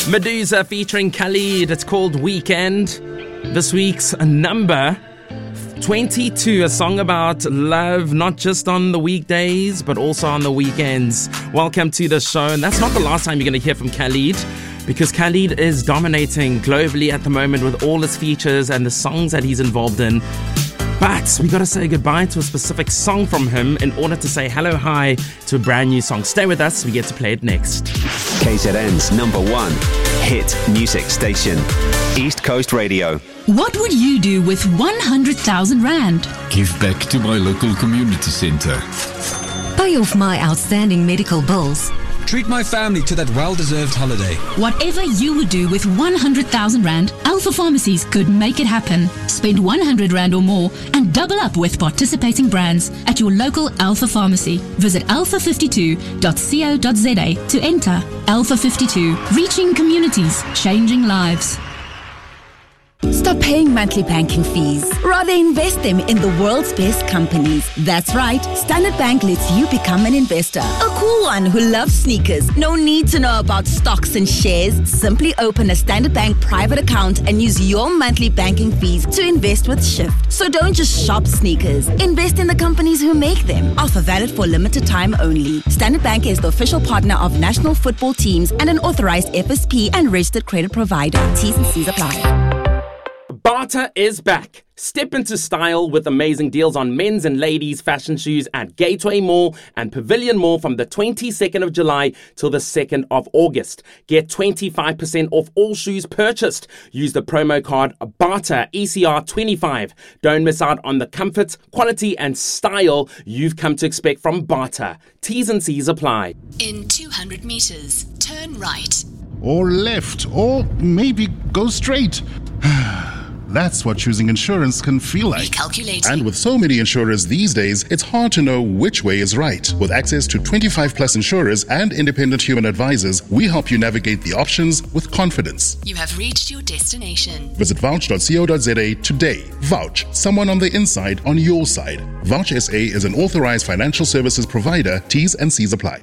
Medusa featuring Khalid. It's called Weekend. This week's number 22, a song about love, not just on the weekdays, but also on the weekends. Welcome to the show. And that's not the last time you're going to hear from Khalid, because Khalid is dominating globally at the moment with all his features and the songs that he's involved in. But we got to say goodbye to a specific song from him in order to say hello, hi to a brand new song. Stay with us. We get to play it next. KZN's number one hit music station, East Coast Radio. What would you do with 100,000 Rand? Give back to my local community centre. Pay off my outstanding medical bills. Treat my family to that well-deserved holiday. Whatever you would do with 100,000 Rand, Alpha Pharmacies could make it happen. Spend 100 Rand or more and double up with participating brands at your local Alpha Pharmacy. Visit alpha52.co.za to enter. Alpha 52, reaching communities, changing lives. Stop paying monthly banking fees. Rather invest them in the world's best companies. That's right. Standard Bank lets you become an investor. A cool one who loves sneakers. No need to know about stocks and shares. Simply open a Standard Bank private account and use your monthly banking fees to invest with Shift. So don't just shop sneakers. Invest in the companies who make them. Offer valid for limited time only. Standard Bank is the official partner of national football teams and an authorized FSP and registered credit provider. T's and C's apply. Bata is back. Step into style with amazing deals on men's and ladies' fashion shoes at Gateway Mall and Pavilion Mall from the 22nd of July till the 2nd of August. Get 25% off all shoes purchased. Use the promo code BATA ECR25. Don't miss out on the comfort, quality and style you've come to expect from Bata. T's and C's apply. In 200 meters, turn right. Or left, or maybe go straight. That's what choosing insurance can feel like. Recalculating. And with so many insurers these days, it's hard to know which way is right. With access to 25 plus insurers and independent human advisors, we help you navigate the options with confidence. You have reached your destination. Visit vouch.co.za today. Vouch, someone on the inside on your side. Vouch SA is an authorized financial services provider. T's and C's apply.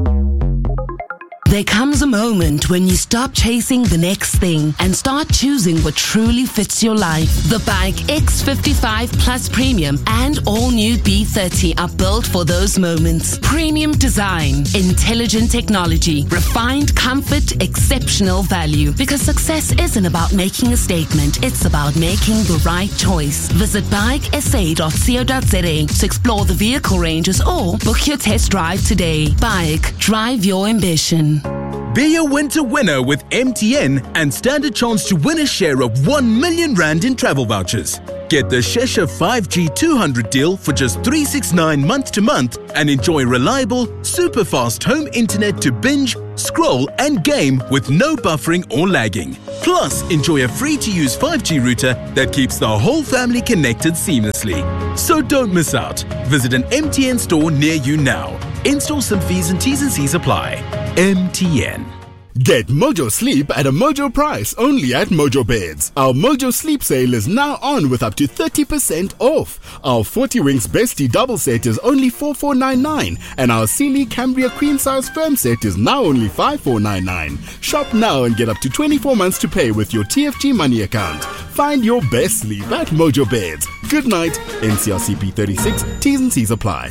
There comes a moment when you stop chasing the next thing and start choosing what truly fits your life. The Bike X55 Plus Premium and all new B30 are built for those moments. Premium design, intelligent technology, refined comfort, exceptional value. Because success isn't about making a statement, it's about making the right choice. Visit bikesa.co.za to explore the vehicle ranges or book your test drive today. Bike, drive your ambition. Be a winter winner with MTN and stand a chance to win a share of 1 million Rand in travel vouchers. Get the Shesha 5G 200 deal for just $369 month to month and enjoy reliable, super fast home internet to binge, scroll and game with no buffering or lagging. Plus, enjoy a free-to-use 5G router that keeps the whole family connected seamlessly. So don't miss out. Visit an MTN store near you now. Install some fees and T's and C's apply. MTN. Get Mojo Sleep at a Mojo price only at Mojo Beds. Our Mojo Sleep sale is now on with up to 30% off. Our 40 Winks Bestie double set is only $4,499 and our Sealy Cambria Queen Size Firm set is now only $5,499. Shop now and get up to 24 months to pay with your TFG Money account. Find your best sleep at Mojo Beds. Good night. NCRCP 36. T's and C's apply.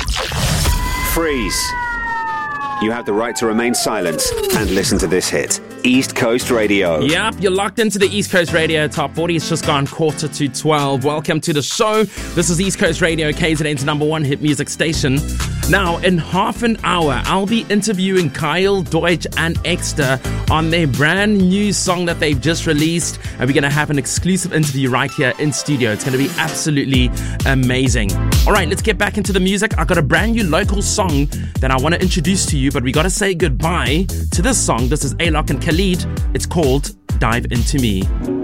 Freeze. You have the right to remain silent and listen to this hit. East Coast Radio. Yep, you're locked into the East Coast Radio Top 40. It's just gone 11:45. Welcome to the show. This is East Coast Radio, KZN's number one hit music station. Now, in half an hour, I'll be interviewing Kyle, Deutsch, and Exter on their brand new song that they've just released. And we're going to have an exclusive interview right here in studio. It's going to be absolutely amazing. All right, let's get back into the music. I've got a brand new local song that I want to introduce to you, but we got to say goodbye to this song. This is Alok and Khalid. It's called Dive Into Me.